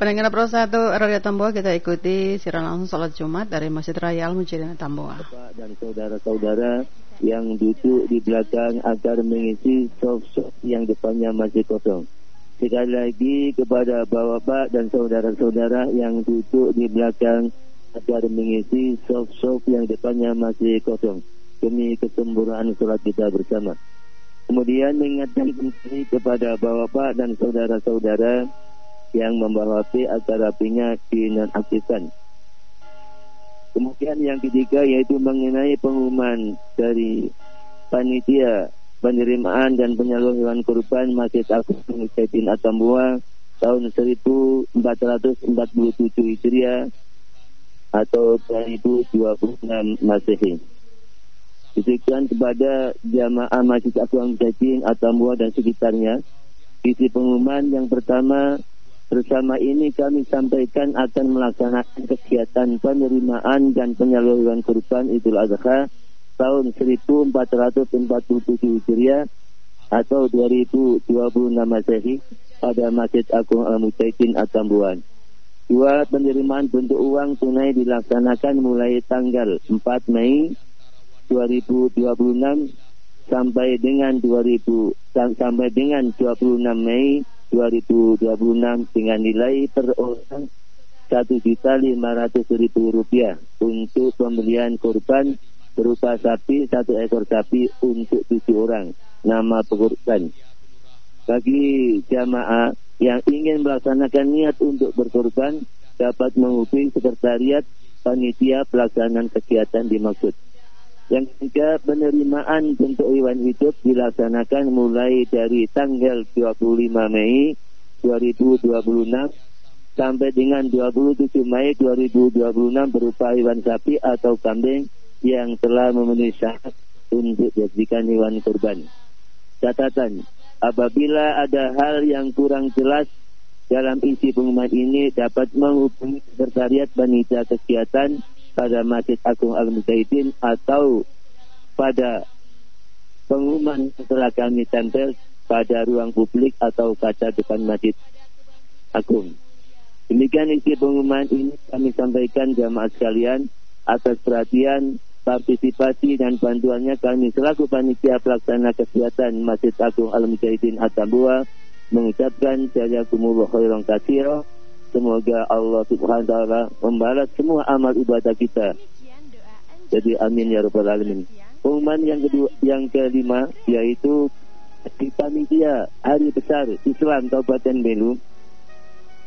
Pendengar Pro 1 Radio Tambua, kita ikuti siaran langsung sholat Jumat dari Masjid Raya Al-Mujahidin Tambua. Bapak dan saudara-saudara yang duduk di belakang agar mengisi soft yang depannya masih kosong. Sekali lagi kepada bapak dan saudara-saudara yang duduk di belakang agar mengisi soft yang depannya masih kosong demi kesempurnaan sholat kita bersama. Kemudian mengingatkan kembali kepada bapak dan saudara-saudara yang membawa HP agar HP-nya dinonaktifkan. Kemudian yang ketiga yaitu mengenai pengumuman dari panitia penerimaan dan penyaluran hewan kurban Masjid Agung Al-Mujahidin Tambua tahun 1447 Hijriah atau 2026 Masehi. Ditujukan kepada jamaah Masjid Agung Al-Mujahidin Tambua dan sekitarnya. Isi pengumuman yang pertama, bersama ini kami sampaikan akan melaksanakan kegiatan penerimaan dan penyaluran kurban Idul Adha tahun 1447 Hijriah atau 2026 Masehi pada Masjid Agung Al-Mujahidin Tambua. 2. Penerimaan bentuk uang tunai dilaksanakan mulai tanggal 4 Mei 2026 sampai dengan 26 Mei 2026 dengan nilai per orang Rp1.500.000 untuk pembelian kurban berupa sapi 1 ekor sapi untuk 7 orang nama pengurban. Bagi jamaah yang ingin melaksanakan niat untuk berkurban dapat menghubungi sekretariat panitia pelaksanaan kegiatan dimaksud. Yang ketiga, penerimaan bentuk hewan hidup dilaksanakan mulai dari tanggal 25 Mei 2026 sampai dengan 27 Mei 2026 berupa hewan sapi atau kambing yang telah memenuhi syarat untuk dijadikan hewan kurban. Catatan, apabila ada hal yang kurang jelas dalam isi pengumuman ini dapat menghubungi sekretariat panitia kegiatan pada Masjid Agung Al-Mujahidin atau pada pengumuman setelah kami tempel pada ruang publik atau kaca depan Masjid Agung. Demikian isi pengumuman ini kami sampaikan jamaah sekalian. Atas perhatian, partisipasi dan bantuannya kami selaku panitia pelaksana kegiatan Masjid Agung Al-Mujahidin Tambua mengucapkan jazakumullah khairan katsira. Semoga Allah Subhanahu wa taala membalas semua amal ibadah kita. Jadi amin ya rabbal alamin. Pengumuman yang kelima yaitu di panitia Hari Besar Islam Kabupaten Belu